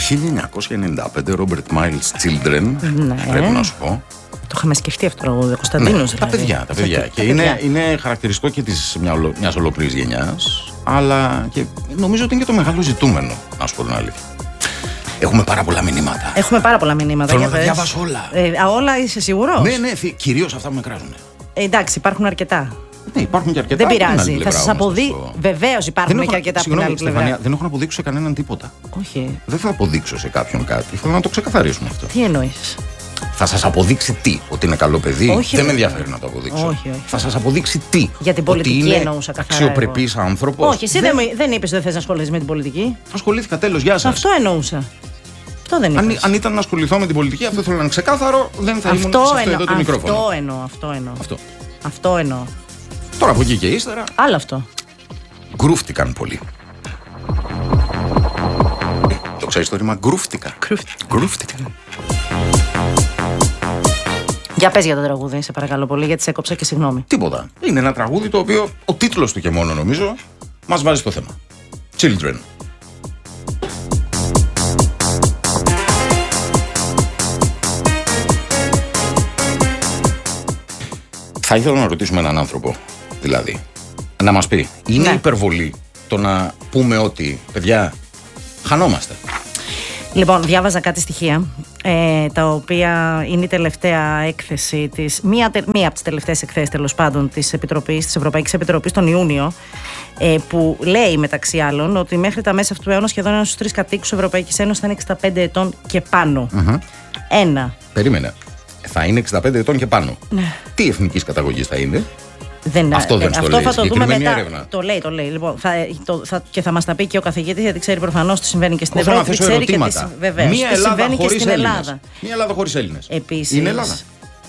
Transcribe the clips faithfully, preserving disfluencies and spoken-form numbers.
χίλια εννιακόσια ενενήντα πέντε Robert Miles Children, ναι. πρέπει να σου πω. Το είχαμε σκεφτεί αυτό το τραγούδι, ο Κωνσταντίνος. Ναι, δηλαδή. τα παιδιά, τα παιδιά. Και, και είναι, είναι χαρακτηριστικό και της μια, μιας ολόκληρης γενιάς, αλλά και νομίζω ότι είναι και το μεγάλο ζητούμενο, να σου πω την αλήθεια. Έχουμε πάρα πολλά μηνύματα. Έχουμε πάρα πολλά μηνύματα. Θέλω να τα διαβάσω όλα. Ε, α, όλα είσαι σίγουρος? Ναι, ναι, κυρίως αυτά που με κράζουν. Ε, εντάξει, υπάρχουν αρκετά. Ναι, υπάρχουν και αρκετά. Δεν πειράζει. Θα σας αποδείξω. Βεβαίως υπάρχουν και αρκετά από την άλλη πλευρά. Δεν έχω να αποδείξω σε κανέναν τίποτα. Όχι. Δεν θα αποδείξω σε κάποιον κάτι. Θέλω να το ξεκαθαρίσουμε αυτό. Τι εννοείς? Θα σας αποδείξει τι? Ότι είναι καλό παιδί? Όχι, δεν με ενδιαφέρει να το αποδείξω. Όχι, όχι. Θα σας αποδείξει τι? Για την πολιτική ότι είναι εννοούσα καθαρά. Αξιοπρεπής άνθρωπος. Όχι, εσύ δεν, δεν είπες ότι δεν θες να ασχοληθείς με την πολιτική. Ασχολήθηκα, τέλος, γεια σας. Αυτό εννοούσα. Αυτό δεν αν, αν ήταν να ασχοληθώ με την πολιτική, αυτό θέλω να είναι ξεκάθαρο, δεν θα ήμουν σε αυτό εννο, εδώ το μικρόφωνο. Αυτό εννοώ, αυτό εννοώ. Αυτό. αυτό εννοώ. Τώρα από εκεί και ύστερα. Άλλο αυτό. Γκρούφτηκαν πολύ. Ε, το ξέρεις το ρήμα γκρούφτηκα? Γκρούφτηκαν. Για πες για το τραγούδι, σε παρακαλώ πολύ, γιατί σε έκοψα και συγγνώμη. Τίποτα. Είναι ένα τραγούδι το οποίο ο τίτλος του και μόνο νομίζω μας βάζει στο θέμα. Children. Θα ήθελα να ρωτήσουμε έναν άνθρωπο, δηλαδή, να μας πει, είναι ναι. υπερβολή το να πούμε ότι, παιδιά, χανόμαστε? Λοιπόν, διάβαζα κάτι στοιχεία, ε, τα οποία είναι η τελευταία έκθεση της, μία, μία από τις τελευταίες εκθέσεις τέλος πάντων της Επιτροπής, της Ευρωπαϊκής Επιτροπής τον Ιούνιο, ε, που λέει μεταξύ άλλων ότι μέχρι τα μέσα αυτού του αιώνα σχεδόν ένας στους τρεις κατοίκους της Ευρωπαϊκής Ένωσης θα είναι εξήντα πέντε ετών και πάνω. Mm-hmm. Ένα. Περίμενε. Θα είναι εξήντα πέντε ετών και πάνω. Ναι. Τι εθνικής καταγωγής θα είναι? Δεν, αυτό δεν ε, στο αυτό λέει, θα το δούμε μετά. Έρευνα. Το λέει, το λέει. Λοιπόν, θα, το, θα, και θα μας τα πει και ο καθηγητής, γιατί ξέρει προφανώς τι συμβαίνει και στην Ευρώπη. Θέλω να θέσω ερωτήματα. Βεβαίως, Μία τι Ελλάδα συμβαίνει και στην Έλληνες. Ελλάδα. Μία Ελλάδα χωρίς Έλληνες. Επίσης, είναι Ελλάδα?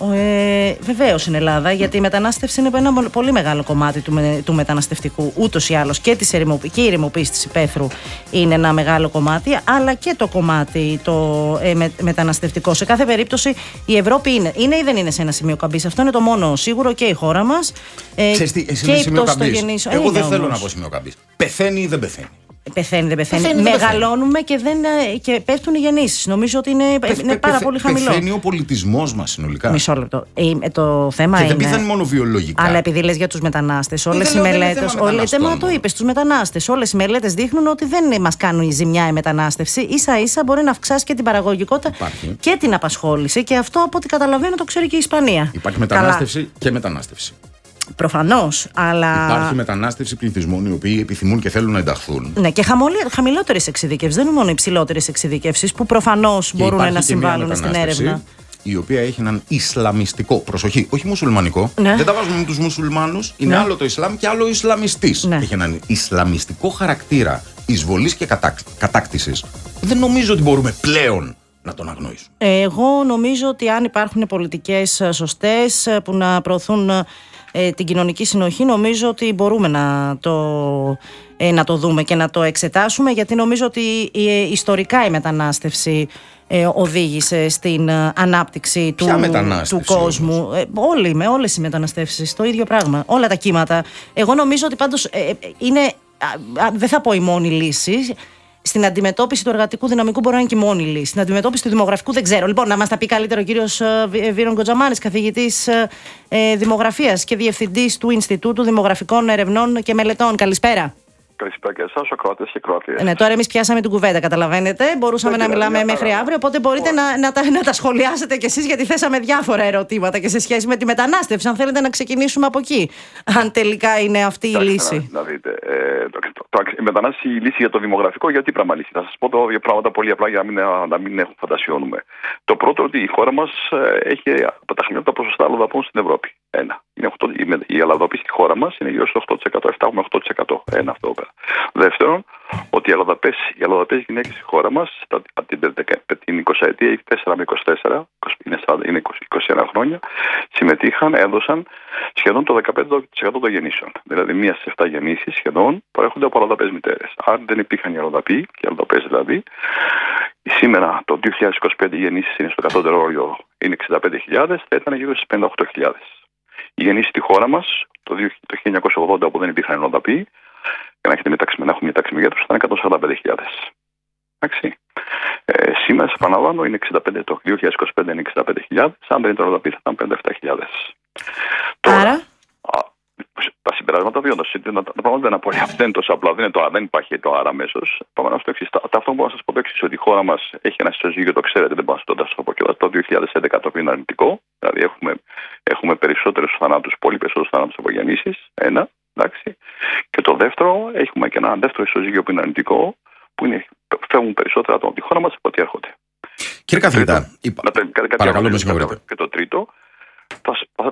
Ε, βεβαίως είναι Ελλάδα, γιατί η μετανάστευση είναι ένα πολύ μεγάλο κομμάτι του, με, του μεταναστευτικού. Ούτως ή άλλως και, της ερημοποίησης, και η ερημοποίηση της υπαίθρου είναι ένα μεγάλο κομμάτι, αλλά και το κομμάτι το ε, με, μεταναστευτικό. Σε κάθε περίπτωση η Ευρώπη είναι, είναι ή δεν είναι σε ένα σημείο καμπής. Αυτό είναι το μόνο σίγουρο, και η χώρα μας. Ε, Ξέρεις τι, εσύ και είναι η σημείο πτώση καμπής. των γεννήσεων. Εγώ δεν είναι θέλω όμως. να πω σημείο καμπής. Πεθαίνει ή δεν πεθαίνει? Πεθαίνει, δεν πεθαίνει. πεθαίνει Μεγαλώνουμε και, δεν, και πέφτουν οι γεννήσεις. Νομίζω ότι είναι, Πεθ, είναι πάρα πεθ, πολύ χαμηλό. Πεθαίνει ο πολιτισμός μας συνολικά. Μισό λεπτό. Ε, το θέμα και είναι. δεν πεθαίνει μόνο βιολογικά. Αλλά επειδή λες για τους μετανάστες, όλες οι μελέτες. Μα το είπες, τους μετανάστες. Όλες οι μελέτες δείχνουν ότι δεν μας κάνουν η ζημιά η μετανάστευση. Ίσα ίσα μπορεί να αυξάσει και την παραγωγικότητα. Υπάρχει. Και την απασχόληση. Και αυτό, από ό,τι καταλαβαίνω, το ξέρει και η Ισπανία. Υπάρχει μετανάστευση. Καλά. Και μετανάστευση. Προφανώς, αλλά. Υπάρχει μετανάστευση πληθυσμών οι οποίοι επιθυμούν και θέλουν να ενταχθούν. Ναι, και χαμηλότερες εξειδικεύσεις. Δεν είναι μόνο υψηλότερες εξειδικεύσεις που προφανώς μπορούν να συμβάλλουν στην έρευνα. Η οποία έχει έναν ισλαμιστικό, προσοχή, όχι μουσουλμανικό. Ναι. Δεν τα βάζουμε με τους μουσουλμάνους. Είναι ναι. άλλο το Ισλάμ και άλλο ο Ισλαμιστής. Ναι. Έχει έναν ισλαμιστικό χαρακτήρα εισβολής και κατάκτησης. Δεν νομίζω ότι μπορούμε πλέον να τον αγνοήσουμε. Εγώ νομίζω ότι αν υπάρχουν πολιτικές σωστές που να προωθούν ε, την κοινωνική συνοχή, νομίζω ότι μπορούμε να το, ε, να το δούμε και να το εξετάσουμε, γιατί νομίζω ότι ε, ιστορικά η μετανάστευση ε, οδήγησε στην ε, ανάπτυξη του, του κόσμου. Ε, όλοι, με όλες οι μεταναστεύσεις, το ίδιο πράγμα. Όλα τα κύματα. Εγώ νομίζω ότι πάντως ε, είναι, α, α, δεν θα πω η μόνη λύση. Στην αντιμετώπιση του εργατικού δυναμικού μπορεί να είναι και η μόνη λύση. Στην αντιμετώπιση του δημογραφικού δεν ξέρω. Λοιπόν, να μας τα πει καλύτερο ο κύριος Βίρον Κοτζαμάνης, καθηγητής ε, δημογραφίας και διευθυντής του Ινστιτούτου Δημογραφικών Ερευνών και Μελετών. Καλησπέρα. Καλησπέρα και εσάς, ακροατές και ακροατίες. Ναι, τώρα εμείς πιάσαμε την κουβέντα, καταλαβαίνετε. Μπορούσαμε δεν να μιλάμε μια μέχρι αύριο, οπότε μπορείτε να, να, τα, να τα σχολιάσετε κι εσείς, γιατί θέσαμε διάφορα ερωτήματα και σε σχέση με τη μετανάστευση. Αν θέλετε να ξεκινήσουμε από εκεί, αν τελικά είναι αυτή η λύση. Να, να δείτε. Ε, το, το, το, η μετανάστευση η λύση για το δημογραφικό, γιατί πράγμα λύση. Θα σας πω τώρα δύο πράγματα πολύ απλά για να μην, να μην φαντασιώνουμε. Το πρώτο, ότι η χώρα μας έχει από τα χαμηλότερα ποσοστά αλλοδαπών στην Ευρώπη. Ένα. Είναι οκτώ, η, η αλλοδαπή στη χώρα μας είναι γύρω στο οκτώ τοις εκατό, επτά κόμμα οκτώ τοις εκατό. Ένα αυτό πέρα. Δεύτερον, ότι οι αλλοδαπές, οι αλλοδαπές γυναίκες στη χώρα μας από την, την εικοσαετία, τέσσερα με είκοσι τέσσερα, είναι, είναι είκοσι, είκοσι ένα χρόνια, συμμετείχαν, έδωσαν σχεδόν το δεκαπέντε τοις εκατό των γεννήσεων. Δηλαδή, μία στις εφτά γεννήσεις σχεδόν προέρχονται από αλλοδαπές μητέρες. Αν δεν υπήρχαν οι αλλοδαποί, και οι αλλοδαπές δηλαδή, σήμερα το δύο χιλιάδες είκοσι πέντε οι γεννήσεις είναι στο εκατότερο όριο, είναι εξήντα πέντε χιλιάδες, θα ήταν γύρω στις πενήντα οκτώ χιλιάδες. Οι γεννήσεις στη χώρα μας το χίλια εννιακόσια ογδόντα, που δεν υπήρχαν αλλοδαποί, για να, έχετε μια τάξη, να έχουμε μια τάξη μεγέθους, ήταν εκατόν σαράντα πέντε χιλιάδες. Εντάξει. Ε, Επαναλαμβάνω, είναι εξήντα πέντε, το δύο χιλιάδες είκοσι πέντε είναι εξήντα πέντε χιλιάδες, αν δεν ήταν όλα θα ήταν πενήντα επτά χιλιάδες. Άρα. Τα συμπεράσματα βιώντα. Τα πράγματα δεν είναι τόσο απλά. Δεν, το, δεν υπάρχει το άρα αμέσως. Πάμε να στο εξή. Αυτό μπορώ να σα πω το εξή: ότι η χώρα μα έχει ένα ισοζύγιο, το ξέρετε, δεν μπορώ να σα πω κιόλα, το δύο χιλιάδες έντεκα, το οποίο είναι αρνητικό. Δηλαδή έχουμε, έχουμε περισσότερου θανάτου, πολύ περισσότερου θανάτου από γεννήσεις. Ένα. Εντάξει. Και το δεύτερο, έχουμε και ένα δεύτερο ισοζύγιο που είναι αρνητικό, που είναι, φεύγουν περισσότερα άτομα από τη χώρα μα από ό,τι έρχονται. Κύριε καθηγητά, παρακαλώ με συγχωρείτε. Και το τρίτο, θα, θα,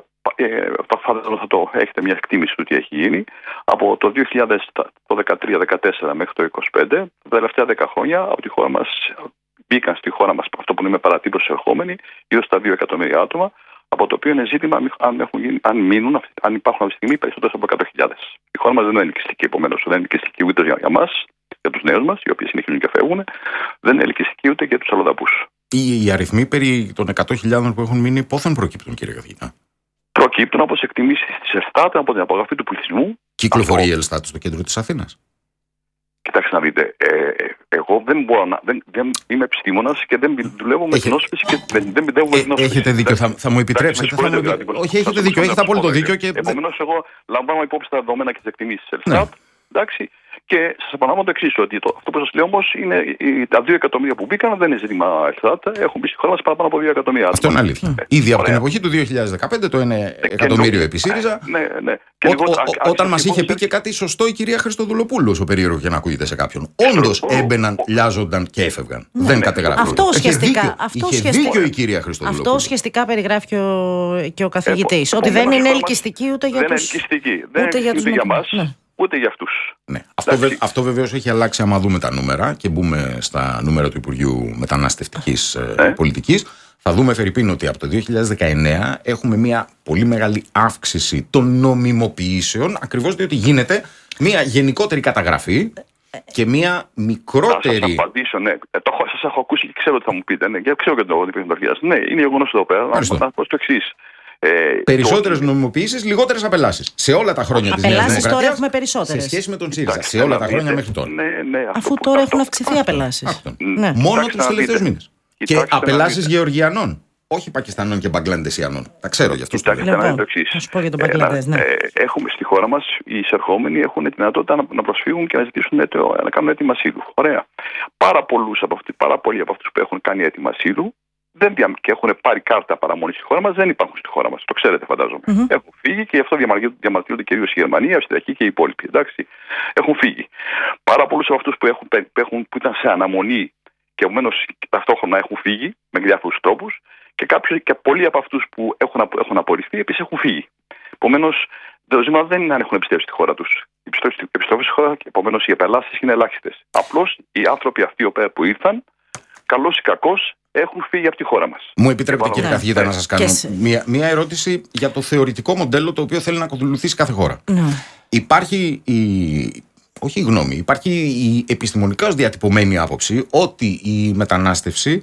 θα, θα το έχετε μια εκτίμηση του τι έχει γίνει. Από το δύο χιλιάδες δεκατρία δεκατέσσερα μέχρι το είκοσι πέντε, τα τελευταία δέκα χρόνια από τη χώρα μας, μπήκαν στη χώρα μας, αυτό που λέμε παρατύπωση ερχόμενοι, γύρω στα δύο εκατομμύρια άτομα, από το οποίο είναι ζήτημα αν, έχουν γίνει, αν μείνουν, αν υπάρχουν αυτή τη στιγμή περισσότερες από εκατό χιλιάδες. Η χώρα μας δεν είναι ελκυστική, επομένως δεν είναι ελκυστική ούτε για εμάς, για τους νέους μας, οι οποίοι συνεχίζουν και φεύγουν, δεν είναι ελκυστική ούτε για τους αλλοδαπούς. Οι, οι αριθμοί περί των εκατό χιλιάδων που έχουν μείνει, πόθεν προκύπτουν, κύριε καθηγητά? Προκύπτουν από τις εκτιμήσεις της Ελστάτ, από την απογραφή του πληθυσμού. Κυκλοφορεί αυτό... η Ελστάτ στο κέντρο της Αθήνας? Κοιτάξτε να δείτε, ε, εγώ δεν μπορώ να. Δεν, δεν είμαι επιστήμονας και δεν δουλεύω με κοινόσπιση και δεν, δεν πιστεύω με κοινόσπιση. Έχετε δίκιο, θα, θα μου επιτρέψετε. Θα μου... Δηλαδή, όχι, έχετε δίκιο, έχετε απόλυτο δίκιο. Και... Επομένως, εγώ λαμβάνω υπόψη τα δεδομένα και τις εκτιμήσεις της Ελστάτ. Εντάξει. Και σας επαναλαμβάνω το εξής: ότι το, αυτό που σας λέω όμως είναι οι, τα δύο εκατομμύρια που μπήκαν δεν είναι ζήτημα Ελστάτ. Έχουν μπει στη χώρα μας παραπάνω από δύο εκατομμύρια. Αυτό είναι αλήθεια. Mm. Ήδη από την εποχή του δύο χιλιάδες δεκαπέντε το ένα εκατομμύριο επί ΣΥΡΙΖΑ. Ναι, ναι. Ο, ο, ο, όταν μας είχε πει και κάτι σωστό η κυρία Χριστοδουλοπούλου, όσο περίεργο και να ακούγεται σε κάποιον. Όντως έμπαιναν, λιάζονταν και έφευγαν. Ναι. Δεν κατεγραφούν. Αυτό ουσιαστικά. Είχε δίκιο η κυρία Χριστοδουλοπούλου. Αυτό ουσιαστικά περιγράφει και ο, και ο καθηγητής. Ότι δεν είναι ελκυστική ούτε για τους. Ούτε για μας. Ούτε για αυτούς. Ναι. Αυτό, βε, αυτό βεβαίως έχει αλλάξει άμα δούμε τα νούμερα και μπούμε στα νούμερα του Υπουργείου Μεταναστευτικής ε. Πολιτικής. Θα δούμε, φερειπίν, ότι από το δύο χιλιάδες δεκαεννέα έχουμε μια πολύ μεγάλη αύξηση των νομιμοποιήσεων, ακριβώς διότι γίνεται μια γενικότερη καταγραφή και μια μικρότερη. Να σας απαντήσω, ναι. Ε, το, σας έχω ακούσει και ξέρω τι θα μου πείτε. Ναι, και ξέρω και το ότι ναι, είναι γεγονός εδώ πέρα. Να πω το εξής. Ε, Περισσότερες το... νομιμοποιήσεις, λιγότερες απελάσεις. Σε όλα τα χρόνια της Νέας Δημοκρατίας. Τώρα έχουμε περισσότερες. Σε σχέση με τον ΣΥΡΙΖΑ. Σε όλα τα χρόνια μέχρι τώρα. Ναι, ναι, Αφού τώρα έχουν αυξηθεί απελάσεις. Ναι. Μόνο τους τελευταίους μήνες. Και απελάσεις Γεωργιανών. Όχι Πακιστανών και Μπαγκλαντεσιανών. Τα ξέρω γι' αυτό. Κοιτάξτε να δείτε το εξής. Θα σου πω για τον Μπαγκλαντές. Ναι. Ε, έχουμε στη χώρα μας οι εισερχόμενοι έχουν τη δυνατότητα να, να προσφύγουν και να ζητήσουν το, να κάνουν αίτημα ασύλου. Ωραία. Πάρα, πολλούς από αυτοί, πάρα πολλοί από αυτούς που έχουν κάνει αίτημα ασύλου δεν δια, και έχουν πάρει κάρτα παραμονή στη χώρα μας δεν υπάρχουν στη χώρα μας. Το ξέρετε, φαντάζομαι. Mm-hmm. Έχουν φύγει και γι' αυτό διαμαρτύρονται κυρίως η Γερμανία, η Αυστριακή και οι υπόλοιποι. Εντάξει. Έχουν φύγει. Πάρα πολλούς από αυτούς που, έχουν, που, έχουν, που ήταν σε αναμονή και επομένως ταυτόχρονα έχουν φύγει με διάφορους τρόπους. Και, κάποιοι, και πολλοί από αυτούς που έχουν, έχουν απορριφθεί επίσης έχουν φύγει. Επομένως, το ζήτημα δεν είναι αν έχουν επιστρέψει στη χώρα τους. Οι επιστροφές στη χώρα και επομένως οι επελάσεις είναι ελάχιστες. Απλώς οι άνθρωποι αυτοί που ήρθαν, καλώς ή κακώς, έχουν φύγει από τη χώρα μας. Μου επιτρέπετε, κύριε καθηγητά, να σας κάνω μία, μία ερώτηση για το θεωρητικό μοντέλο το οποίο θέλει να ακολουθήσει κάθε χώρα. Ναι. Υπάρχει η. Όχι η γνώμη, υπάρχει η επιστημονικά ως διατυπωμένη άποψη ότι η μετανάστευση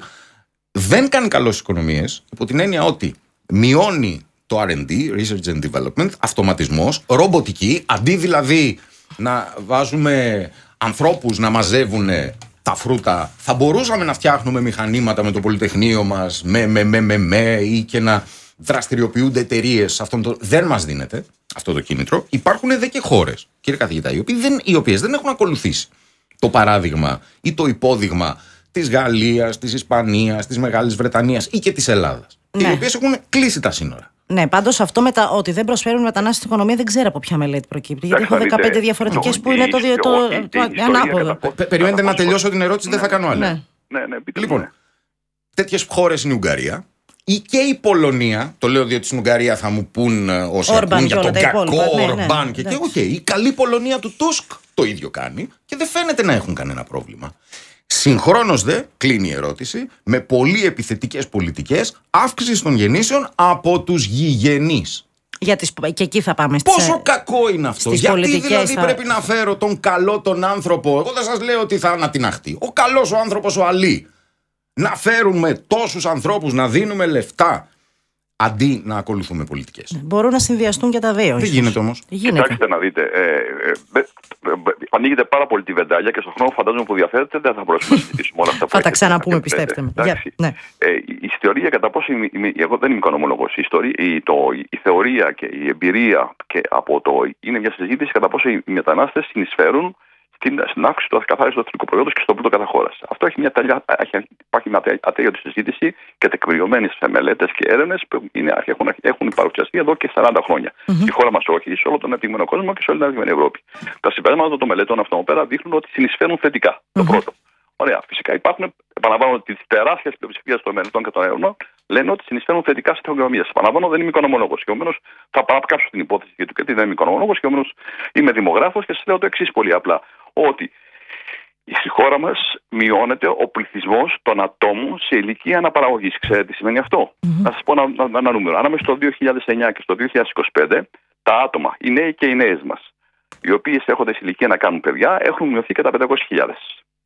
δεν κάνει καλό στις οικονομίες, υπό την έννοια ότι μειώνει το αρ εντ ντι, Research and Development, αυτοματισμός, ρομποτική, αντί δηλαδή να βάζουμε ανθρώπους να μαζεύουν τα φρούτα, θα μπορούσαμε να φτιάχνουμε μηχανήματα με το Πολυτεχνείο μας, με, με, με, με, με ή και να δραστηριοποιούνται εταιρείες. Το... Δεν μας δίνεται αυτό το κίνητρο. Υπάρχουν δε και χώρες, κύριε καθηγητά, οι, δεν, οι οποίες δεν έχουν ακολουθήσει το παράδειγμα ή το υπόδειγμα της Γαλλίας, της Ισπανίας, της Μεγάλης Βρετανίας ή και της Ελλάδας. Ναι. Οι οποίες έχουν κλείσει τα σύνορα. Ναι, πάντως αυτό με τα, ότι δεν προσφέρουν μετανάστες στην οικονομία δεν ξέρω από ποια μελέτη προκύπτει. Γιατί έχω δεκαπέντε διαφορετικές που είναι το, το, το, το ανάποδο. Περιμένετε να τελειώσω την ερώτηση, δεν θα κάνω άλλη. Ναι, ναι, λοιπόν, τέτοιες χώρες είναι η Ουγγαρία ή και η Πολωνία. Το λέω διότι στην Ουγγαρία θα μου πούν όσοι ακούν για τον κακό Ορμπάν και και okay, η καλή Πολωνία του Τούσκ το ίδιο κάνει και δεν φαίνεται να έχουν κανένα πρόβλημα. Συγχρόνως δε, κλείνει η ερώτηση, με πολύ επιθετικές πολιτικές αύξηση των γεννήσεων από τους γηγενείς. Για τις, και εκεί θα πάμε στις, πόσο κακό είναι αυτό. Γιατί δηλαδή θα... πρέπει να φέρω τον καλό τον άνθρωπο. Εγώ δεν σας λέω ότι θα ανατιναχτεί. Ο καλός ο άνθρωπος ο Αλή. Να φέρουμε τόσους ανθρώπους, να δίνουμε λεφτά. αντί να ακολουθούμε πολιτικές. Μπορούν να συνδυαστούν και τα δύο. Δεν γίνεται όμως. Κοιτάξτε να δείτε. Ε, ε, ε, ε, ανοίγετε πάρα πολύ τη βεντάλια και στον χρόνο φαντάζομαι που διαθέτετε δεν θα μπορέσουμε να συζητήσουμε όλα αυτά. Θα τα ξαναπούμε, πιστέψτε με. Ναι. Ε, η θεωρία κατά πόσο. Εγώ δεν είμαι οικονομολόγος. Η, η, η θεωρία και η εμπειρία και από το, είναι μια συζήτηση κατά πόσο οι μετανάστες συνεισφέρουν στην, στην αύξηση του ακαθάριστου εθνικού προϊόντος και στο πλούτο κάθε χώρα. Αυτό έχει μια τελειά, έχει, υπάρχει μια ατέλειωτη συζήτηση και τεκμηριωμένες μελέτες και έρευνες που είναι, έχουν, έχουν παρουσιαστεί εδώ και σαράντα χρόνια. Mm-hmm. Στη χώρα μας όχι, σε όλο τον ανεπτυγμένο κόσμο και σε όλη την ανεπτυγμένη Ευρώπη. Τα συμπεράσματα των μελετών αυτών πέρα δείχνουν ότι συνεισφέρουν θετικά. Mm-hmm. Το πρώτο. Ωραία, φυσικά υπάρχουν, επαναλαμβάνω ότι τη τεράστια πλειοψηφία των μελετών και των έρευνων λένε ότι συνεισφέρουν θετικά στην οικονομία. Επαναλαμβάνω, δεν είμαι οικονομολόγος. Και επομένως θα παρακάψω την υπόθεση γιατί δεν είμαι οικονομολόγος και επομένως είμαι δημογράφος και σας λέω το εξής πολύ απλά. Ότι στη χώρα μας μειώνεται ο πληθυσμός των ατόμων σε ηλικία αναπαραγωγής. Ξέρετε τι σημαίνει αυτό? Mm-hmm. Να σας πω ένα, ένα νούμερο. Ανάμεσα στο δύο χιλιάδες εννιά και στο δύο χιλιάδες είκοσι πέντε, τα άτομα, οι νέοι και οι νέες μας, οι οποίες έχονται σε ηλικία να κάνουν παιδιά, έχουν μειωθεί κατά πεντακόσιες χιλιάδες.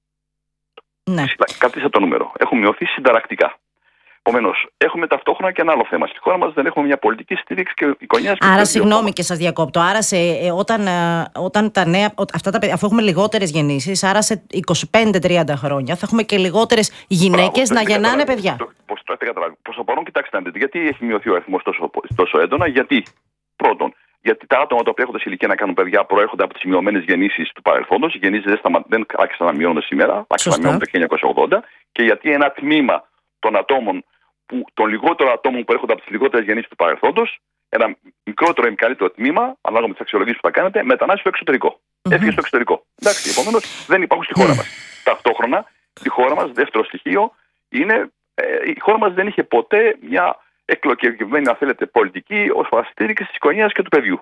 Ναι. Κρατήστε το νούμερο. Έχουν μειωθεί συνταρακτικά. Επομένως, έχουμε ταυτόχρονα και ένα άλλο θέμα. Στη χώρα μας δεν έχουμε μια πολιτική στήριξη και οικογένειας. Άρα, συγγνώμη και σας διακόπτω. Άρα, σε, ε, όταν, ε, όταν τα νέα, αυτά τα, αφού έχουμε λιγότερες γεννήσεις, άρα σε είκοσι πέντε με τριάντα χρόνια θα έχουμε και λιγότερες γυναίκες να γεννάνε παιδιά. Πώς το καταλάβει. Προς το παρόν, κοιτάξτε, γιατί έχει μειωθεί ο αριθμός τόσο, τόσο έντονα? Γιατί, πρώτον, γιατί τα άτομα τα οποία έχουν σε ηλικία να κάνουν παιδιά προέρχονται από τις μειωμένες γεννήσεις του παρελθόντος. Οι γεννήσεις δεν, σταμα... δεν άρχισαν να μειώνονται σήμερα, άρχισαν να μειώνονται το χίλια εννιακόσια ογδόντα. Και γιατί ένα τμήμα των ατόμων, που, των λιγότερων ατόμων που έρχονται από τις λιγότερες γεννήσεις του παρελθόντος, ένα μικρότερο ή μεγαλύτερο τμήμα, ανάλογα με τις αξιολογήσεις που θα κάνετε, μετανάστη στο εξωτερικό. Mm-hmm. Έφυγε στο εξωτερικό. Εντάξει, επομένως δεν υπάρχουν στη χώρα μας. Ταυτόχρονα, στη χώρα μας, δεύτερο στοιχείο, είναι ε, η χώρα μας δεν είχε ποτέ μια εκλογικευμένη, αν θέλετε, πολιτική ως στήριξη της οικογένειας και του παιδιού.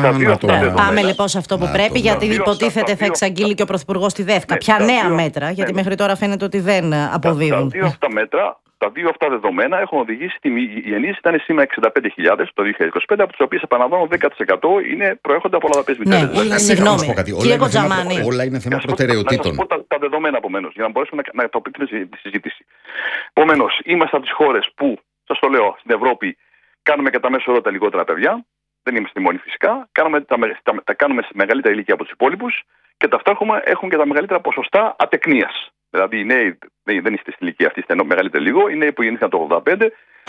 Πάμε λοιπόν σε αυτό που πρέπει, γιατί υποτίθεται θα εξαγγείλει και ο Πρωθυπουργός τη ΔΕΦΚΑ. Ποια νέα μέτρα, γιατί μέχρι τώρα φαίνεται ότι δεν αποδίδουν. Τα δύο αυτά μέτρα. Τα δύο αυτά δεδομένα έχουν οδηγήσει τη γεννήση, ήταν σήμερα εξήντα πέντε χιλιάδες το δύο χιλιάδες είκοσι πέντε, από τις οποίες επαναλαμβάνω δέκα τοις εκατό είναι, προέρχονται από λαδαπές μητέρες. Ναι, όλα, συγγνώμη, κύριε Κοτζαμάνη. Όλα είναι θέμα προτεραιοτήτων. Να σας πω τα, τα δεδομένα επομένως, για να μπορέσουμε να, να τοπίσουμε τη συζήτηση. Επομένως, είμαστε από τις χώρες που, σας το λέω, στην Ευρώπη κάνουμε κατά μέσο όρο τα λιγότερα παιδιά. Δεν είμαστε μόνοι φυσικά. Κάνουμε, τα, τα, τα κάνουμε σε μεγαλύτερη ηλικία από τους υπόλοιπους και ταυτόχρονα έχουν και τα μεγαλύτερα ποσοστά ατεκνίας. Δηλαδή οι νέοι δεν είστε στην ηλικία αυτή, είστε μεγαλύτεροι λίγο. Οι νέοι που γεννήθηκαν το ογδόντα πέντε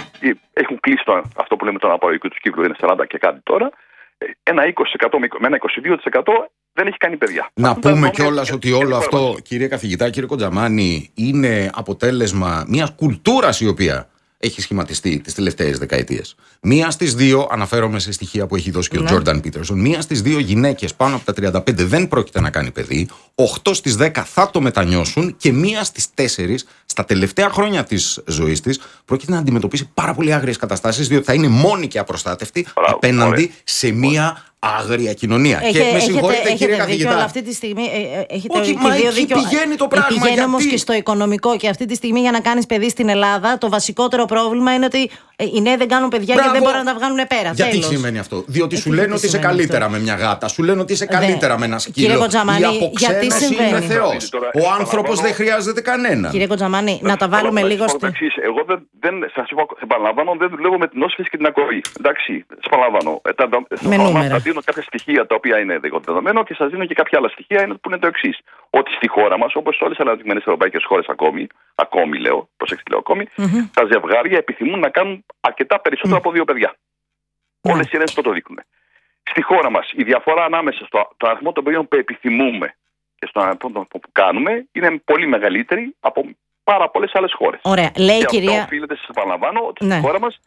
έχουν κλείσει το, αυτό που λέμε τον αναπαραγωγικό του κύκλο, είναι σαράντα και κάτι τώρα. Ένα είκοσι τοις εκατό με ένα είκοσι δύο τοις εκατό δεν έχει κάνει παιδιά. Να αυτό πούμε κιόλας ότι όλο αυτό, κύριε καθηγητά, κύριε Κοτζαμάνη, είναι αποτέλεσμα μιας κουλτούρας η οποία έχει σχηματιστεί τις τελευταίες δεκαετίες. Μία στις δύο, αναφέρομαι σε στοιχεία που έχει δώσει και ο Τζόρνταν Πίτερσον, μία στις δύο γυναίκες πάνω από τα τριάντα πέντε δεν πρόκειται να κάνει παιδί, οκτώ στις δέκα θα το μετανιώσουν και μία στις τέσσερις στα τελευταία χρόνια της ζωής της πρόκειται να αντιμετωπίσει πάρα πολύ άγριες καταστάσεις, διότι θα είναι μόνη και απροστάτευτη απέναντι ωραία. σε μία άγρια κοινωνία. Έχε, και με συγχωρείτε, κύριε καθηγητά. Αλλά αυτή τη στιγμή ε, έχετε όχι, μα εκεί δίκιο. Πηγαίνει το πράγμα. Πηγαίνει όμως και στο οικονομικό. Και αυτή τη στιγμή για να κάνεις παιδί στην Ελλάδα, το βασικότερο πρόβλημα είναι ότι οι νέοι δεν κάνουν παιδιά Μπράβο. και δεν μπορούν να τα βγάλουν πέρα. Γιατί τέλος. σημαίνει αυτό? Διότι ε, σου λένε ότι είσαι καλύτερα αυτό. με μια γάτα, σου λένε ότι είσαι καλύτερα Δε. με ένα σκύλο. Κύριε Κοτζαμάνη, η αποξένωση είναι Θεός. Ο άνθρωπος δεν χρειάζεται κανένα. Κύριε Κοτζαμάνη, να τα βάλουμε λίγο στο. Εγώ δεν σας επαναλαμβάνω, δεν δουλεύω με την όσφυση και την ακοή. Εντάξει, σας επαναλαμβάνω. Με νούμερα. Θα δίνω κάποια στοιχεία τα οποία είναι δεδομένο και σας δίνω και κάποια άλλα στοιχεία που είναι το εξής. Ότι στη χώρα μας, όπως σε όλες τις αναπτυγμένες ευρωπαϊκές χώρες ακόμη, ακόμη λέω, προσέξτε λέω ακόμη, mm-hmm. τα ζευγάρια επιθυμούν να κάνουν αρκετά περισσότερο mm. από δύο παιδιά. Mm. Όλες οι έρευνες το δείχνουν. Στη χώρα μας η διαφορά ανάμεσα στο το αριθμό των παιδιών που επιθυμούμε και στον αριθμό που κάνουμε είναι πολύ μεγαλύτερη από πάρα πολλές άλλες χώρες. Ωραία. Λέει και κυρία. Αυτό οφείλεται, σας επαναλαμβάνω, ότι ναι. στη χώρα μας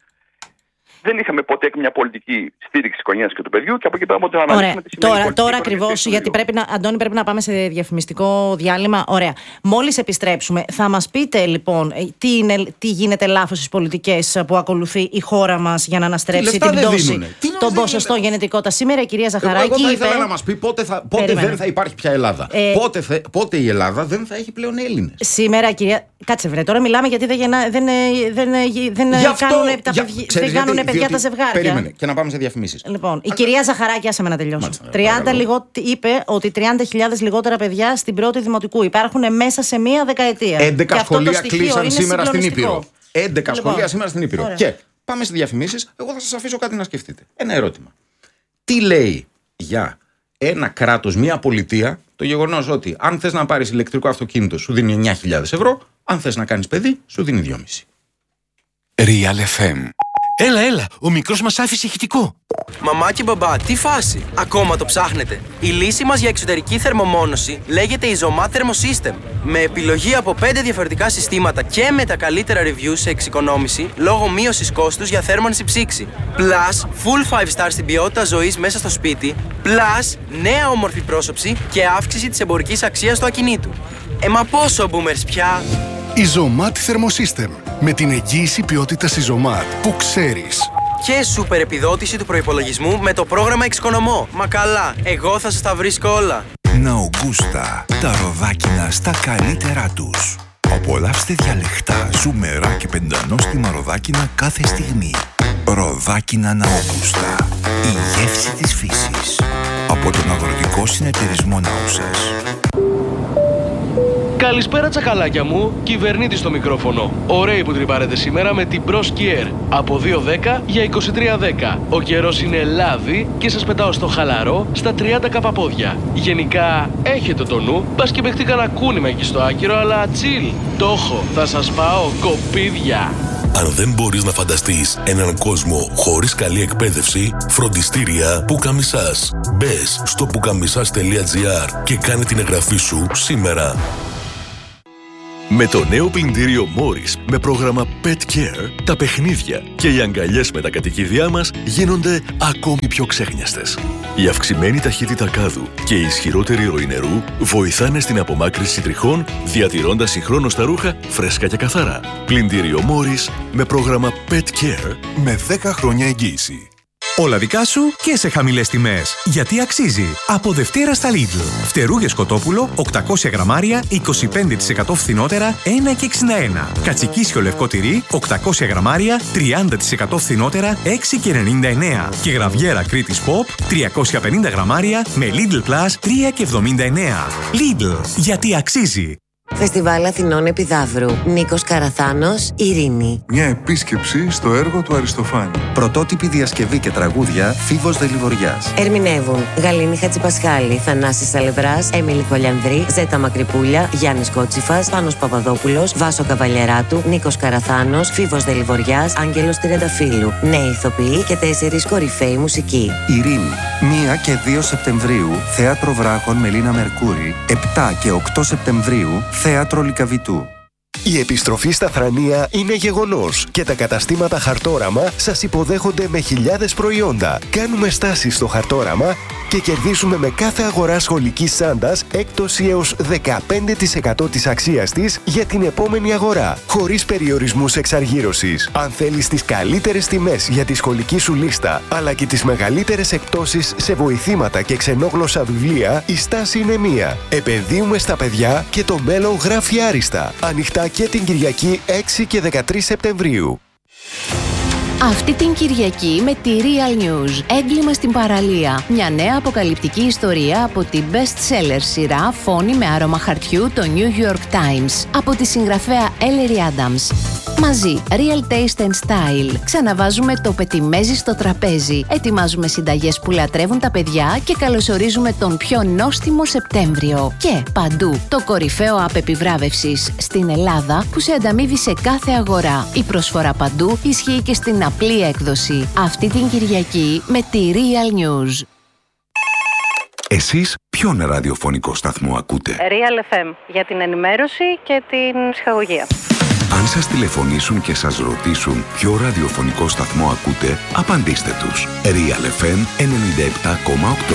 δεν είχαμε ποτέ μια πολιτική στήριξη της οικογένειας και του παιδιού και από εκεί πέρα να αναλύσουμε τη σημερινή Τώρα, τώρα ακριβώς, γιατί πρέπει να, Αντώνη, πρέπει να πάμε σε διαφημιστικό διάλειμμα. Ωραία. Μόλις επιστρέψουμε, θα μας πείτε λοιπόν τι, είναι, τι γίνεται λάθος στις πολιτικές που ακολουθεί η χώρα μας για να αναστρέψει την πτώση των ποσοστών γεννητικότητας. Σήμερα η κυρία Ζαχαράκη. Εγώ θα ήθελα είπε... να μας πει πότε, θα, πότε δεν θα υπάρχει πια Ελλάδα. Ε... Πότε, θε, πότε η Ελλάδα δεν θα έχει πλέον Έλληνες. Σήμερα, κυρία. Κάτσε βρε, τώρα μιλάμε γιατί δεν, γεννά, δεν, δεν, δεν κάνουν τα παιδιά. Παιδιά τα ζευγάρια. Περίμενε και να πάμε σε διαφημίσεις. Λοιπόν, η κυρία Ζαχαράκη, άσε με να τελειώσω. Μάλιστα, τριάντα λιγό, είπε ότι τριάντα χιλιάδες λιγότερα παιδιά στην πρώτη δημοτικού υπάρχουν μέσα σε μία δεκαετία. έντεκα σχολεία κλείσαν σήμερα στην Ήπειρο. έντεκα λοιπόν, σχολεία σήμερα στην Ήπειρο. Ωραία. Και πάμε στις διαφημίσεις. Εγώ θα σας αφήσω κάτι να σκεφτείτε. Ένα ερώτημα. Τι λέει για ένα κράτος, μια πολιτεία, το γεγονός ότι αν θες να πάρεις ηλεκτρικό αυτοκίνητο σου δίνει εννιά χιλιάδες ευρώ, αν θες να κάνεις παιδί σου δίνει δυόμισι. Real εφ εμ. Έλα, έλα, ο μικρός μας άφησε ηχητικό. Μαμά και μπαμπά, τι φάση, ακόμα το ψάχνετε? Η λύση μας για εξωτερική θερμομόνωση λέγεται Isomat Thermosystem. Με επιλογή από πέντε διαφορετικά συστήματα και με τα καλύτερα reviews σε εξοικονόμηση λόγω μείωσης κόστους για θέρμανση ψήξη. Plus, full five star στην ποιότητα ζωής μέσα στο σπίτι. Plus, νέα όμορφη πρόσωψη και αύξηση της εμπορικής αξίας του ακινήτου. Ε, μα πόσο boomers πια! Isomat Thermosystem. Με την εγγύηση ποιότητας Isomat που ξέρεις. Και σούπερ επιδότηση του προϋπολογισμού με το πρόγραμμα Εξοικονομώ. Μα καλά, εγώ θα σας τα βρίσκω όλα. Ναουγκούστα, τα ροδάκινα στα καλύτερά τους. Απολαύστε διαλεκτά, ζουμερά και πεντανόστιμα ροδάκινα κάθε στιγμή. Ροδάκινα Ναουγκούστα, η γεύση της φύσης. Από τον Αγροτικό Συνεταιρισμό Νάουσας. Καλησπέρα τσακαλάκια μου, κυβερνήτης στο μικρόφωνο. Ωραίοι που τρυπάρετε σήμερα με την Pro Ski Air. Από δύο δέκα για είκοσι τρία δέκα. Ο καιρός είναι λάδι και σας πετάω στο χαλαρό στα τριάντα καπαπόδια. Γενικά έχετε το νου, πας και παιχτεί κανένα κούνημα εκεί στο άκυρο, αλλά chill. Το έχω, θα σας πάω κοπίδια. Αν δεν μπορείς να φανταστείς έναν κόσμο χωρίς καλή εκπαίδευση, φροντιστήρια Πουκαμισάς. Μπες στο πουκαμισάς τελεία τζι άρ και κάνε την εγγραφή σου σήμερα. Με το νέο πλυντήριο Morris με πρόγραμμα Pet Care, τα παιχνίδια και οι αγκαλιές με τα κατοικίδια μας γίνονται ακόμη πιο ξέχνιαστες. Η αυξημένη ταχύτητα κάδου και η ισχυρότερη ροή νερού βοηθάνε στην απομάκρυνση τριχών, διατηρώντας συγχρόνως τα ρούχα φρέσκα και καθαρά. Πλυντήριο Morris με πρόγραμμα Pet Care με δέκα χρόνια εγγύηση. Όλα δικά σου και σε χαμηλές τιμές. Γιατί αξίζει. Από Δευτέρα στα Lidl. Φτερούγες κοτόπουλο οκτακόσια γραμμάρια, είκοσι πέντε τοις εκατό φθηνότερα, ένα και εξήντα ένα. Κατσικίσιο λευκό τυρί, οκτακόσια γραμμάρια, τριάντα τοις εκατό φθηνότερα, έξι και ενενήντα εννέα. Και γραβιέρα Κρήτης Pop, τριακόσια πενήντα γραμμάρια, με Lidl Plus, τρία και εβδομήντα εννέα. Lidl. Γιατί αξίζει. Φεστιβάλ Αθηνών Επιδαύρου. Νίκος Καραθάνος, Ειρήνη. Μια επίσκεψη στο έργο του Αριστοφάνη. Πρωτότυπη διασκευή και τραγούδια Φίβος Δελιβοριάς. Ερμηνεύουν Γαλήνη Χατζηπασχάλη, Θανάσης Αλευράς, Έμιλη Κολιανδρή, Ζέτα Μακρυπούλια, Γιάννης Κότσιφας, Πάνος Παπαδόπουλος, Βάσο Καβαλιεράτου, Νίκος Καραθάνος, Φίβος Δελιβοριάς, Άγγελος Τριανταφύλου. Νέοι ηθοποιοί και τέσσερις κορυφαίοι μουσικοί. Ειρήνη. πρώτη και δύο Σεπτεμβρίου, Θέατρο Βράχων Μελίνα Μερκούρη. επτά και οκτώ Σεπτεμβρίου, Θέατρο Λυκαβητού. Η επιστροφή στα Θρανία είναι γεγονός και τα καταστήματα Χαρτόραμα σας υποδέχονται με χιλιάδες προϊόντα. Κάνουμε στάσεις στο Χαρτόραμα και κερδίσουμε με κάθε αγορά σχολικής τσάντας έκπτωση έως δεκαπέντε τοις εκατό της αξίας της για την επόμενη αγορά, χωρίς περιορισμούς εξαργύρωσης. Αν θέλεις τις καλύτερες τιμές για τη σχολική σου λίστα, αλλά και τις μεγαλύτερες εκπτώσεις σε βοηθήματα και ξενόγλωσσα βιβλία, η στάση είναι μία. Επενδύουμε στα παιδιά και το μέλλον γράφει άριστα. Ανοιχτά και την Κυριακή έξι και δεκατρείς Σεπτεμβρίου. Αυτή την Κυριακή με τη Real News. Έγκλημα στην παραλία. Μια νέα αποκαλυπτική ιστορία από την best-seller σειρά Φόνη με άρωμα χαρτιού, το New York Times. Από τη συγγραφέα Ellery Adams. Μαζί, Real Taste and Style. Ξαναβάζουμε το πετιμέζι στο τραπέζι. Ετοιμάζουμε συνταγές που λατρεύουν τα παιδιά και καλωσορίζουμε τον πιο νόστιμο Σεπτέμβριο. Και παντού, το κορυφαίο app επιβράβευσης στην Ελλάδα που σε ανταμείβει σε κάθε αγορά. Η προσφορά παντού ισχύει και στην απλή έκδοση. Αυτή την Κυριακή με τη Real News. Εσείς ποιον ραδιοφωνικό σταθμό ακούτε? Real εφ εμ για την ενημέρωση και την ψυχαγωγία. Αν σας τηλεφωνήσουν και σας ρωτήσουν ποιο ραδιοφωνικό σταθμό ακούτε, απαντήστε τους. Real εφ εμ ενενήντα επτά κόμμα οκτώ.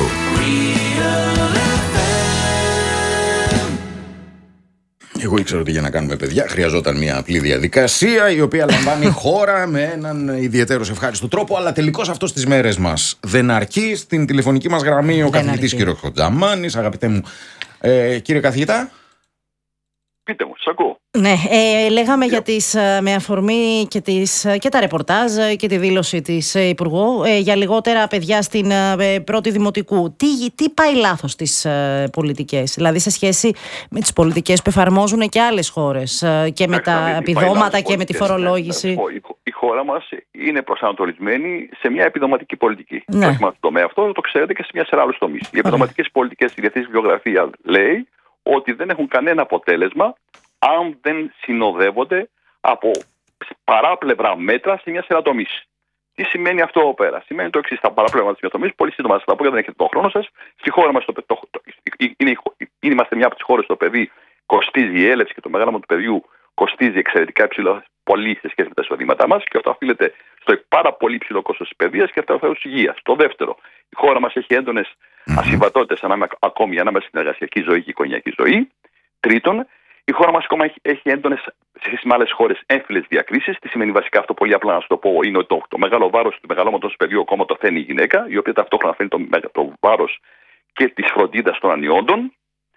Εγώ ήξερα ότι για να κάνουμε παιδιά χρειαζόταν μια απλή διαδικασία η οποία λαμβάνει χώρα με έναν ιδιαίτερο ευχάριστο τρόπο, αλλά τελικώς αυτό στις μέρες μας δεν αρκεί. Στην τηλεφωνική μας γραμμή ο καθηγητής κ. Χοτζαμάνης. Αγαπητέ μου ε, κύριε καθηγητά. Πείτε μου, σας ακούω. Ναι, ε, λέγαμε yeah. για τις, με αφορμή και, τις, και τα ρεπορτάζ και τη δήλωση της Υπουργού ε, για λιγότερα παιδιά στην ε, πρώτη δημοτικού. Τι, τι πάει λάθος στις ε, πολιτικές, δηλαδή σε σχέση με τις πολιτικές που εφαρμόζουν και άλλες χώρες ε, και με τα επιδόματα και με τη φορολόγηση. Η, η χώρα χώρα μας είναι προσανατολισμένη σε μια επιδοματική πολιτική. Ναι. Όχι μόνο στο τομέα αυτό, το ξέρετε και σε μια σειρά άλλους τομείς. Οι επιδοματικές πολιτικές στη διεθνής βιογραφία λέει ότι δεν έχουν κανένα αποτέλεσμα αν δεν συνοδεύονται από παράπλευρα μέτρα σε μια σειρά τομείς. Τι σημαίνει αυτό εδώ πέρα? Σημαίνει το εξής: τα παράπλευρα της τομείς, πολύ σύντομα θα τα πω γιατί δεν έχετε τον χρόνο σας. Στη χώρα μας, το, το, το, είναι, είναι, είμαστε μια από τις χώρες στο παιδί, κοστίζει η έλευση και το μεγάλωμα του παιδιού κοστίζει εξαιρετικά υψηλό, πολύ σε σχέση με τα εισοδήματά μας και αυτό οφείλεται στο πάρα πολύ υψηλό κόστος της παιδείας και αυτό οφείλεται της υγείας. Το δεύτερο, η χώρα μας έχει έντονες mm-hmm. ασυμβατότητες ακόμη ανάμεσα στην εργασιακή ζωή και η οικογενειακή ζωή. Τρίτον, η χώρα μας ακόμα έχει, έχει έντονες σε σχέση με άλλες χώρες έμφυλες διακρίσεις. Τι σημαίνει βασικά αυτό, πολύ απλά να σου το πω, είναι ότι το, το μεγάλο βάρος του μεγαλώματος του παιδιού ακόμα το φαίνει η γυναίκα, η οποία ταυτόχρονα φαίνει το, το βάρος και της φροντίδας των ανιόντων.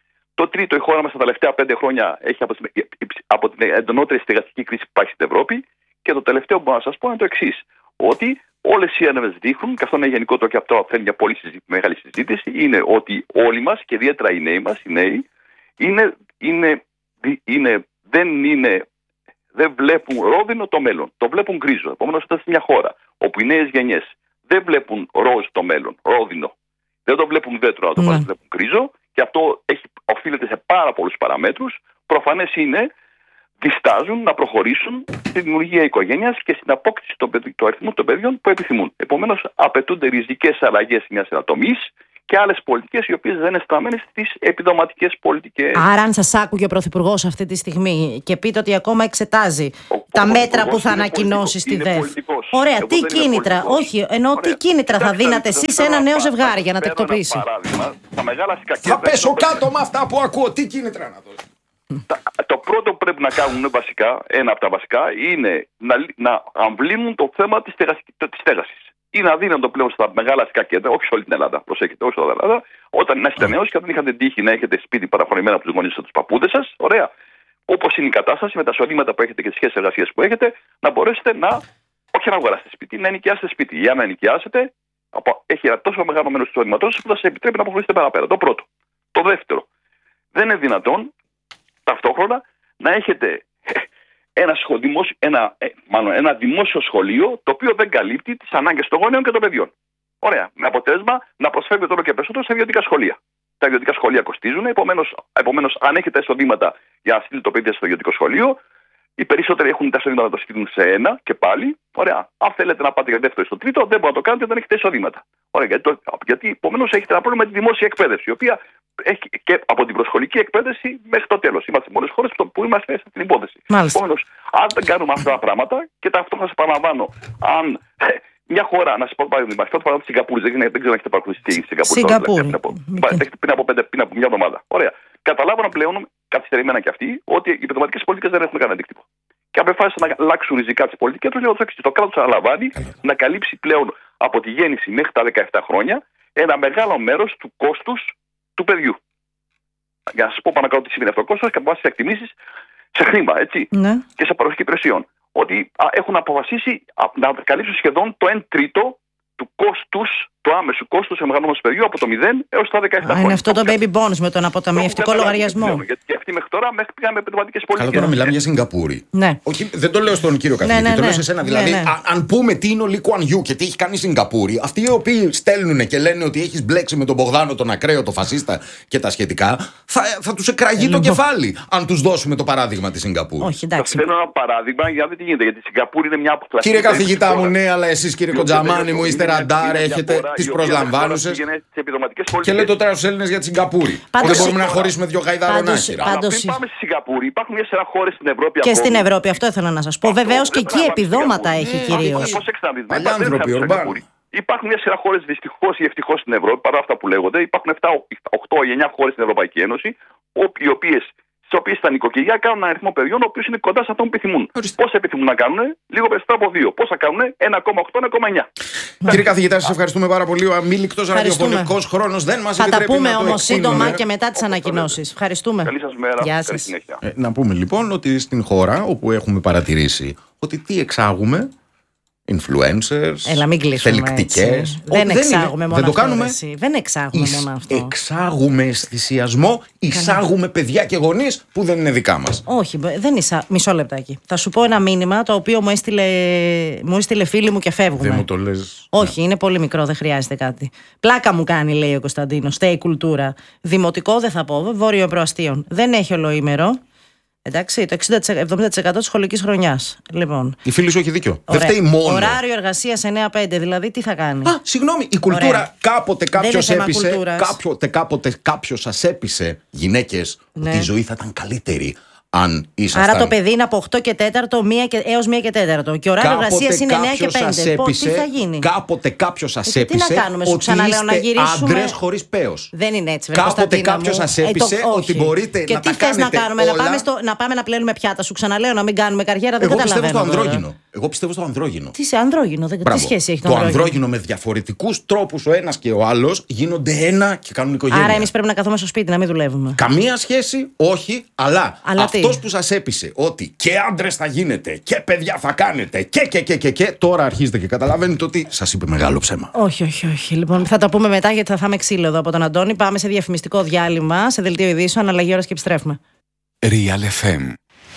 Το τρίτο, η χώρα μας τα τελευταία πέντε χρόνια έχει από την, από την εντονότερη στεγαστική κρίση που υπάρχει στην Ευρώπη. Και το τελευταίο που μπορώ να σας πω είναι το εξής: ότι όλες οι έρευνες δείχνουν, και αυτό είναι γενικότερο και αυτό φέρνει μια πολύ συζή, μεγάλη συζήτηση, είναι ότι όλοι μας και ιδιαίτερα οι νέοι μας, οι νέοι, είναι, είναι, είναι, δεν, είναι, δεν βλέπουν ρόδινο το μέλλον, το βλέπουν γκρίζο. Επομένως, όταν σε μια χώρα όπου οι νέες γενιές δεν βλέπουν ροζ το μέλλον, ρόδινο, δεν το βλέπουν δέντρο, αλλά το mm. βλέπουν γκρίζο, και αυτό έχει, οφείλεται σε πάρα πολλούς παραμέτρους, προφανές είναι διστάζουν να προχωρήσουν στη δημιουργία οικογένειας και στην απόκτηση του αριθμού των παιδιών που επιθυμούν. Επομένως, απαιτούνται ριζικές αλλαγές σε μια σειρά τομείς και άλλες πολιτικές οι οποίες δεν είναι στραμμένες στις επιδοματικές πολιτικές. Άρα, αν σας άκουγε ο Πρωθυπουργός αυτή τη στιγμή και πείτε ότι ακόμα εξετάζει ο, τα ο μέτρα που θα ανακοινώσει στη ΔΕΦ. Ωραία, εγώ τι κίνητρα, όχι, ενώ τι κίνητρα θα δίνατε εσείς σε ένα νέο ζευγάρι για να τεκτοποιήσει? Παράδειγμα, τα μεγάλα θα πέσω κάτω με αυτά που ακούω, τι κίνητρα να δώσω? Το πρώτο που πρέπει να κάνουν βασικά, ένα από τα βασικά, είναι να, να αμβλύνουν το θέμα της στέγασης. Είναι αδύνατο πλέον στα μεγάλα αστικά κέντρα, όχι σε όλη την Ελλάδα. Προσέχετε, όχι σε όλη την Ελλάδα, όταν είστε νέος και όταν είχατε τύχει να έχετε σπίτι παραχωρημένο από τους γονείς σας, τους παππούδες σας, ωραία. Όπως είναι η κατάσταση, με τα εισοδήματα που έχετε και τις σχέσεις εργασίας που έχετε, να μπορέσετε να, όχι να αγοράσετε σπίτι, να ενοικιάσετε σπίτι. Για να ενοικιάσετε, έχει ένα τόσο μεγάλο μέρος του εισοδήματός σας που θα σας επιτρέπει να προχωρήσετε παραπέρα. Το πρώτο. Το δεύτερο, δεν είναι δυνατόν ταυτόχρονα να έχετε ένα, σχολημός, ένα, ε, μάλλον, ένα δημόσιο σχολείο το οποίο δεν καλύπτει τις ανάγκες των γονέων και των παιδιών. Ωραία. Με αποτέλεσμα να προσφέρετε όλο και περισσότερο σε ιδιωτικά σχολεία. Τα ιδιωτικά σχολεία κοστίζουν, επομένως, επομένως αν έχετε εισοδήματα για να στείλετε το παιδί στο ιδιωτικό σχολείο, οι περισσότεροι έχουν τα εισοδήματα να το στείλουν σε ένα και πάλι. Ωραία. Αν θέλετε να πάτε για δεύτερο ή στο τρίτο, δεν μπορείτε να το κάνετε, δεν έχετε εισοδήματα. Ωραία. Γιατί, το, γιατί επομένως έχετε ένα πρόβλημα με τη δημόσια εκπαίδευση, η οποία έχει και από την προσχολική εκπαίδευση μέχρι το τέλος. Είμαστε πολλές χώρες που είμαστε σε την υπόθεση. Επομένως, αν δεν κάνουμε αυτά τα πράγματα, και ταυτόχρονα σας επαναλαμβάνω, αν μια χώρα, να σας πω παράδειγμα, αυτό το παράδειγμα της Σιγκαπούρης, δεν, δεν ξέρω αν έχετε παρακολουθήσει τη Σιγκαπούρη. Σιγκαπούρη. Πριν από, πέντε, πριν από μια εβδομάδα. Ωραία. Καταλάβανα πλέον, καθυστερημένα κι αυτοί, ότι οι επιδοματικές πολιτικές δεν έχουν κανένα αντίκτυπο. Και αποφάσισαν να αλλάξουν ριζικά τις πολιτικές τους, λέγοντας ότι το κράτος αναλαμβάνει να καλύψει πλέον από τη γέννηση μέχρι τα δεκαεπτά χρόνια ένα μεγάλο μέρος του κόστους του παιδιού. Για να σας πω πάνω κάτω τι σημαίνει αυτό το κόστος και από βάση εκτιμήσεις σε χρήμα, έτσι, ναι. και σε παροχή υπηρεσιών. Ότι α, έχουν αποφασίσει α, να καλύψουν σχεδόν το ένα τρίτο του κόστους, του άμεσου κόστους εμβασμού παιδιού από το μηδέν έως τα δεκαεπτά χρόνια. Είναι αυτό το baby bonus με τον αποταμιευτικό λογαριασμό. Γιατί και αυτοί μέχρι τώρα μέχρι πήγαμε με επιδοματικές πολιτικές. Αλλά τώρα μιλάμε για Σιγκαπούρη. Ναι. Όχι, δεν το λέω στον κύριο καθηγητή, ναι, ναι, ναι. Το λέω σε εσένα. Δηλαδή, ναι, ναι. Αν, αν πούμε τι είναι ο Λί Κουαν Ιου και τι έχει κάνει η Σιγκαπούρη, αυτοί οι οποίοι στέλνουν και λένε ότι έχει μπλέξει με τον Μπογδάνο τον ακραίο, το φασίστα και τα σχετικά, θα, θα του εκραγεί ε, το λοιπόν. κεφάλι αν του δώσουμε το παράδειγμα τη Σιγκαπούρη. Όχι, εντάξει. Θα θέλω ένα παράδειγμα για να δείτε τι γίνεται. Γιατί η Σιγκαπούρη είναι μια αποκλαστική. Κύριε καθηγητά μου, ναι, αλλά εσεί κύριε Κοντζαμάνη μου είστε ραντάρ, έχετε τι προσλαμβάνουσες. Και λέτε τώρα στους Έλληνες για τη Σιγκαπούρη. Δεν μπορούμε να χωρίσουμε δύο γαϊδαρονάχυρα. Αλλά πριν πάμε στη Σιγκαπούρη, υπάρχουν μια σειρά χώρες στην Ευρώπη. Και στην Ευρώπη, αυτό ήθελα να σας πω. Βεβαίως και εκεί επιδόματα έχει κυρίως. Παλιά άνθρωποι, ορμπάνοι. Υπάρχουν μια σειρά χώρες δυστυχώς ή ευτυχώς στην Ευρώπη, παρά αυτά που λέγονται. Υπάρχουν οκτώ ή εννιά χώρες στην Ευρωπαϊκή Ένωση, οι οποίες. Στις οποίες τα νοικοκυριά κάνουν ένα αριθμό παιδιών, ο οποίος είναι κοντά σε αυτό που επιθυμούν. Πώς επιθυμούν να κάνουν, λίγο περισσότερο από δύο. Πώς θα κάνουν, ένα κόμμα οκτώ, ένα κόμμα εννιά. Κύριε καθηγητά, σας ευχαριστούμε πάρα πολύ. Ο αμήλικτος ραδιοφωνικός χρόνος δεν μας επιτρέπει. Θα τα πούμε όμως σύντομα και μετά τις ανακοινώσεις. Ευχαριστούμε. Καλή σας μέρα. Γεια σας. Ε, να πούμε λοιπόν ότι στην χώρα όπου έχουμε παρατηρήσει ότι τι εξάγουμε, influencers, θελκτικές. Δεν εξάγουμε μόνο δεν αυτό. Το κάνουμε. Δεν εξάγουμε Ισ, μόνο αυτό. Εξάγουμε αισθησιασμό, εισάγουμε παιδιά και γονείς που δεν είναι δικά μας. Όχι, δεν εισά... μισό λεπτάκι. Θα σου πω ένα μήνυμα το οποίο μου έστειλε, μου έστειλε φίλη μου και φεύγουμε. Δεν μου το λες. Όχι, ναι. Είναι πολύ μικρό, δεν χρειάζεται κάτι. Πλάκα μου κάνει, λέει ο Κωνσταντίνος. Στέει κουλτούρα. Δημοτικό δεν θα πω, βόρειο προαστίων. Δεν έχει ολοήμερο. Εντάξει, το εξήντα με εβδομήντα τοις εκατό της σχολικής χρονιάς. Λοιπόν. Η φίλη σου έχει δίκιο. Ωραία. Δεν φταίει μόνο. Ωράριο εργασίας εννιά πέντε, δηλαδή τι θα κάνει. Α, συγγνώμη, η κουλτούρα. Ωραία. Κάποτε κάποιος έπεισε. Κάποτε, κάποτε κάποιος σας έπεισε, γυναίκες, ναι, ότι η ζωή θα ήταν καλύτερη. Αν ήσασταν... Άρα το παιδί είναι από οκτώ και τέταρτο έως μία και τέταρτο. Και ωράριο εργασίας είναι εννιά και πέντε. Πώς, τι θα γίνει. Κάποτε κάποιος σας έπεισε. Τι να κάνουμε, σου ξαναλέω να γυρίσουμε. Άντρες χωρίς πέος. Δεν είναι έτσι, βέβαια. Κάποτε κάποιος σας έπεισε ε, το, ότι μπορείτε και να τα κάνετε. Και τι θες να κάνουμε, όλα... να, πάμε στο, να πάμε να πλένουμε πιάτα. Σου ξαναλέω να μην κάνουμε καριέρα, δεν Εγώ καταλαβαίνω. Πιστεύω στο ανδρόγυνο. Εγώ πιστεύω στο ανδρόγυνο. Τι σε ανδρόγυνο, δεν τι σχέση έχει το ανδρόγυνο. Το ανδρόγυνο με διαφορετικούς τρόπους ο ένας και ο άλλος γίνονται ένα και κάνουν οικογένεια. Άρα εμείς πρέπει να καθόμαστε στο σπίτι, να μην δουλεύουμε. Καμία σχέση, όχι, αλλά αυτός που σας έπεισε ότι και άντρες θα γίνετε και παιδιά θα κάνετε και και και και, και τώρα αρχίζετε και καταλαβαίνετε ότι σας είπε μεγάλο ψέμα. Όχι, όχι, όχι. Λοιπόν, θα τα πούμε μετά γιατί θα φάμε ξύλο εδώ από τον Αντώνη. Πάμε σε διαφημιστικό διάλειμμα, σε δελτίο ειδήσεων, αλλαγή ώρας και επιστρέφουμε. Real εφ εμ.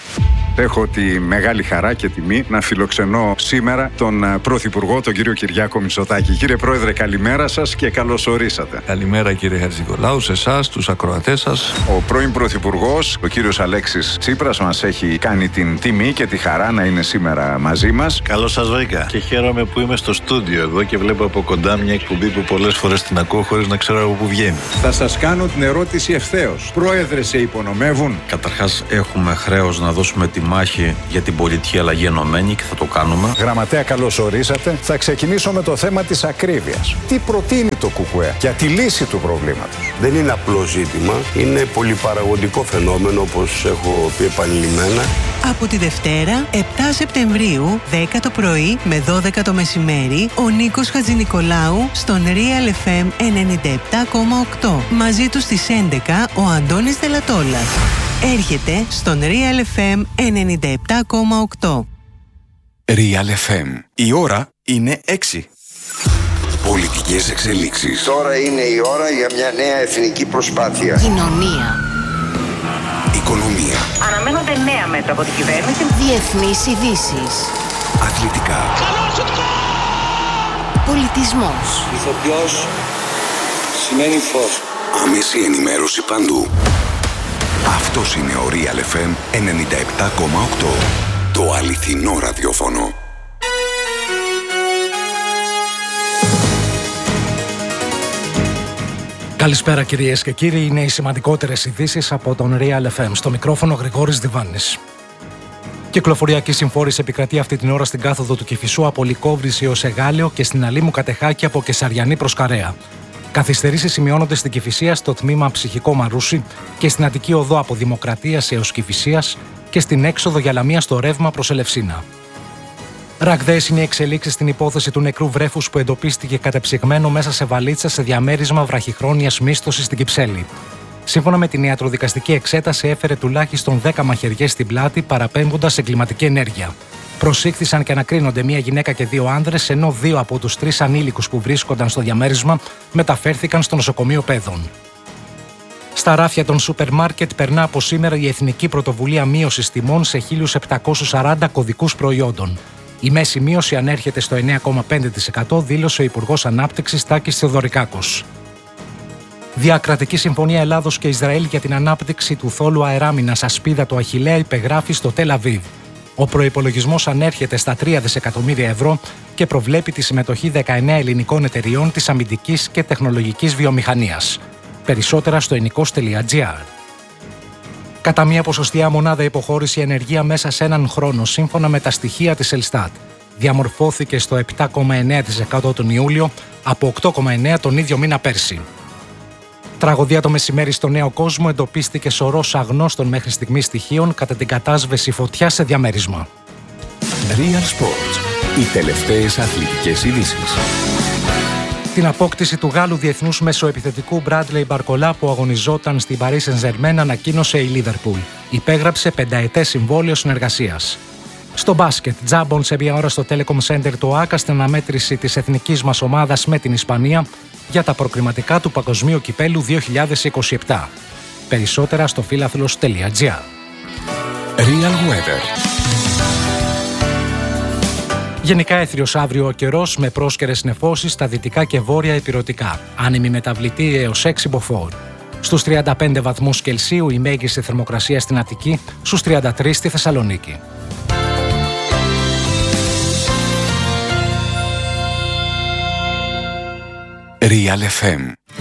Έχω τη μεγάλη χαρά και τιμή να φιλοξενώ σήμερα τον Πρωθυπουργό, τον κύριο Κυριάκο Μητσοτάκη. Κύριε Πρόεδρε, καλημέρα σας και καλώς ορίσατε. Καλημέρα κύριε Χατζηνικολάου, σε εσάς, τους ακροατές σας. Ο πρώην Πρωθυπουργός, ο κύριος Αλέξης Τσίπρας, μας έχει κάνει την τιμή και τη χαρά να είναι σήμερα μαζί μας. Καλώς σας βρήκα και χαίρομαι που είμαι στο στούντιο εδώ και βλέπω από κοντά μια εκπομπή που πολλές φορές την ακούω χωρίς να ξέρω από πού βγαίνει. Θα σας κάνω την ερώτηση ευθέως. Πρόεδρε, σε υπονομεύουν? Καταρχάς, έχουμε χρέος να δώσουμε τη μάχη για την πολιτική αλλαγή ενωμένη και θα το κάνουμε. Γραμματέα, καλώς ορίσατε. Θα ξεκινήσω με το θέμα της ακρίβειας. Τι προτείνει το ΚΚΕ για τη λύση του προβλήματος? Δεν είναι απλό ζήτημα. Είναι πολυπαραγωγικό φαινόμενο, όπως έχω πει επανειλημμένα. Από τη Δευτέρα, επτά Σεπτεμβρίου, δέκα το πρωί με δώδεκα το μεσημέρι, ο Νίκος Χατζηνικολάου στον Real εφ εμ ενενήντα επτά κόμμα οκτώ. Μαζί του στις έντεκα ο Αντώνης Δελατόλας. Έρχεται στον Real εφ εμ ενενήντα επτά κόμμα οκτώ. Real εφ εμ. Η ώρα είναι έξι. Πολιτικές εξελίξεις. Τώρα είναι η ώρα για μια νέα εθνική προσπάθεια. Κοινωνία. Οικονομία. Αναμένονται νέα μέτρα από την κυβέρνηση. Διεθνείς ειδήσεις. Αθλητικά. Πολιτισμός. Ηθοποιός σημαίνει φως. Άμεση ενημέρωση παντού. Αυτός είναι ο Real εφ εμ ενενήντα επτά κόμμα οκτώ. Το αληθινό ραδιόφωνο. Καλησπέρα κυρίες και κύριοι, είναι οι σημαντικότερες ειδήσεις από τον Real εφ εμ. Στο μικρόφωνο Γρηγόρης Διβάνης. Κυκλοφοριακή συμφόρηση επικρατεί αυτή την ώρα στην κάθοδο του Κηφισού από Λυκόβρηση έως Εγάλεο και στην Αλήμου Κατεχάκη από Κεσαριανή προς Καρέα. Καθυστερήσεις σημειώνονται στην Κηφισία στο τμήμα Ψυχικό Μαρούσι και στην Αττική Οδό από Δημοκρατίας έως Κηφισίας και στην έξοδο για Λαμία στο ρεύμα προς Ελευσίνα. Ραγδαίες είναι οι εξελίξεις στην υπόθεση του νεκρού βρέφους που εντοπίστηκε κατεψυγμένο μέσα σε βαλίτσα σε διαμέρισμα βραχυχρόνιας μίσθωσης στην Κυψέλη. Σύμφωνα με την ιατροδικαστική εξέταση, έφερε τουλάχιστον δέκα μαχαιριές στην πλάτη, παραπέμποντας εγκληματική ενέργεια. Προσήχθησαν και ανακρίνονται μία γυναίκα και δύο άνδρες, ενώ δύο από τους τρεις ανήλικους που βρίσκονταν στο διαμέρισμα μεταφέρθηκαν στο νοσοκομείο Πέδων. Στα ράφια των σούπερ μάρκετ περνά από σήμερα η Εθνική Πρωτοβουλία Μείωσης Τιμών σε χίλια επτακόσιους σαράντα κωδικούς προϊόντων. Η μέση μείωση ανέρχεται στο εννέα κόμμα πέντε τοις εκατό, δήλωσε ο Υπουργός Ανάπτυξης Τάκης Θεοδωρικάκος. Διακρατική συμφωνία Ελλάδος και Ισραήλ για την ανάπτυξη του θόλου αεράμινας ασπίδα του Αχιλλέα υπεγράφει στο Τελ Αβίβ. Ο προϋπολογισμός ανέρχεται στα τρία δισεκατομμύρια ευρώ και προβλέπει τη συμμετοχή δεκαεννέα ελληνικών εταιριών της αμυντικής και τεχνολογικής βιομηχανίας. Περισσότερα στο ενικός τελεία τζι άρ. Κατά μία ποσοστιαία μονάδα υποχώρηση η ενεργεία μέσα σε έναν χρόνο, σύμφωνα με τα στοιχεία της Ελστάτ. Διαμορφώθηκε στο επτά κόμμα εννέα τοις εκατό τον Ιούλιο, από οκτώ κόμμα εννέα τοις εκατό τον ίδιο μήνα πέρσι. Τραγωδία το μεσημέρι στο Νέο Κόσμο, εντοπίστηκε σωρός αγνώστων μέχρι στιγμής στοιχείων κατά την κατάσβεση φωτιάς σε διαμέρισμα. Real Sports. Οι τελευταίες αθλητικές ειδήσεις. Την απόκτηση του Γάλλου διεθνούς μεσοεπιθετικού Μπράντλεϊ Μπαρκολά που αγωνιζόταν στην Paris Saint-Germain ανακοίνωσε η Λίβερπουλ. Υπέγραψε πενταετές συμβόλαιο συνεργασίας. Στο μπάσκετ, τζάμπον σε μία ώρα στο Telecom Center του ΆΚΑ στην αναμέτρηση της εθνικής μας ομάδας με την Ισπανία για τα προκριματικά του Παγκοσμίου Κυπέλου δύο χιλιάδες είκοσι επτά. Περισσότερα στο φίλαθλος τελεία τζι άρ. Real Weather. Γενικά έθριος αύριο ο καιρός με πρόσκαιρες νεφώσεις στα δυτικά και βόρεια ηπειρωτικά. Άνεμη μεταβλητή έως έξι μποφόρ. Στους τριάντα πέντε βαθμούς Κελσίου η μέγιστη θερμοκρασία στην Αττική, στους τριάντα τρεις στη Θεσσαλονίκη. Real εφ εμ